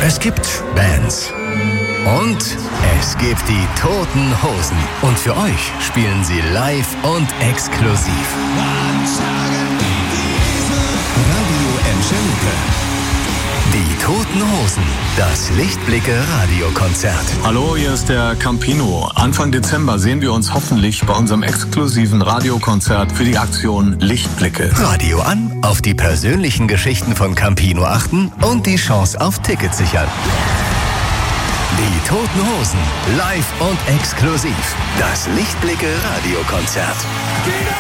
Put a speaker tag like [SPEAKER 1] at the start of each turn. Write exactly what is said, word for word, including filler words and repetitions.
[SPEAKER 1] Es gibt Bands. Und es gibt die Toten Hosen. Und für euch spielen sie live und exklusiv. Radio Emschelupe. Die Toten Hosen. Das Lichtblicke-Radiokonzert.
[SPEAKER 2] Hallo, hier ist der Campino. Anfang Dezember sehen wir uns hoffentlich bei unserem exklusiven Radiokonzert für die Aktion Lichtblicke.
[SPEAKER 1] Radio an, auf die persönlichen Geschichten von Campino achten und die Chance auf Tickets sichern. Die Toten Hosen, live und exklusiv. Das Lichtblicke-Radiokonzert.